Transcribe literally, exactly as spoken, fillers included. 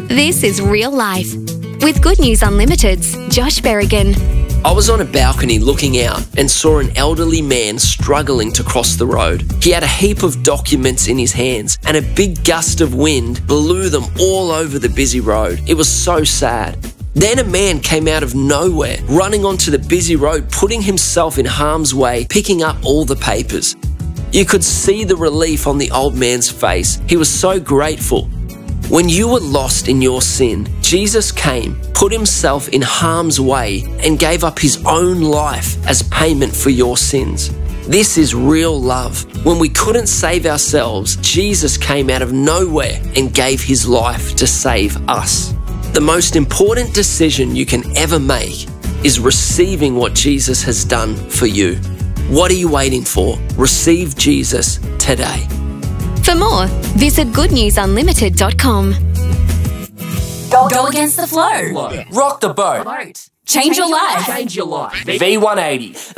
This is Real Life with Good News Unlimited's Josh Berrigan. I was on a balcony looking out and saw an elderly man struggling to cross the road. He had a heap of documents in his hands and a big gust of wind blew them all over the busy road. It was so sad. Then a man came out of nowhere, running onto the busy road, putting himself in harm's way, picking up all the papers. You could see the relief on the old man's face. He was so grateful. When you were lost in your sin, Jesus came, put himself in harm's way, and gave up his own life as payment for your sins. This is real love. When we couldn't save ourselves, Jesus came out of nowhere and gave his life to save us. The most important decision you can ever make is receiving what Jesus has done for you. What are you waiting for? Receive Jesus today. For more, visit good news unlimited dot com. Go, Go against the flow. Rock the boat. Change your life. Change your life. V one eighty.